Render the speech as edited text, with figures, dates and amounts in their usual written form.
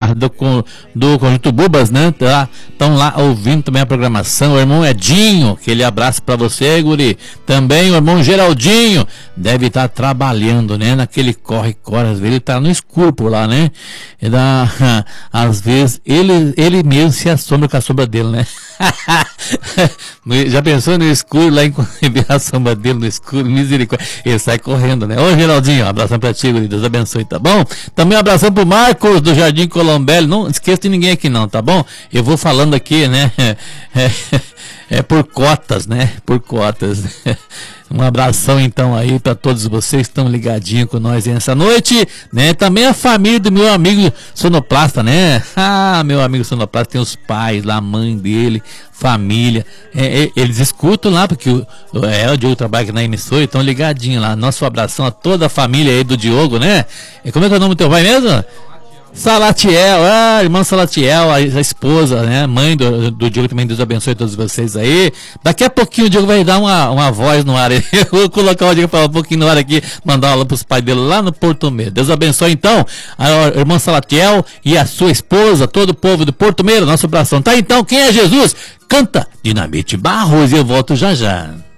do Conjunto Bubas, né? Estão lá ouvindo também a programação. O irmão Edinho, aquele abraço pra você, guri. Também o irmão Geraldinho deve estar trabalhando, né? Naquele corre-corre, às vezes ele tá no escuro por lá, né? Às vezes ele mesmo se assombra com a sombra dele, né? Já pensou no escuro lá, ver a sombra dele no escuro? Misericórdia. Ele sai correndo, né? Ô Geraldinho, um abração pra ti, Deus abençoe, tá bom? Também um abração pro Marcos do Jardim Colombelli. Não esqueça de ninguém aqui não, tá bom? Eu vou falando aqui, né? É por cotas, né? Por cotas. Um abração então aí para todos vocês que estão ligadinhos com nós nessa noite, né? Também a família do meu amigo sonoplasta, né? Meu amigo sonoplasta tem os pais lá, a mãe dele, família. Eles escutam lá, porque o Diogo trabalha aqui na emissora, estão ligadinhos lá. Nosso abração a toda a família aí do Diogo, né? E como é que é o nome do teu pai mesmo? Salatiel, irmão Salatiel, a esposa, né, mãe do Diogo, também Deus abençoe todos vocês aí. Daqui a pouquinho o Diogo vai dar uma voz no ar, eu vou colocar o Diogo para falar um pouquinho no ar aqui, mandar uma aula pros pais dele lá no Porto Meiro. Deus abençoe então a irmã Salatiel e a sua esposa, todo o povo do Porto Meiro, nosso abração. Tá então, quem é Jesus? Canta Dinamite Barros e eu volto já já.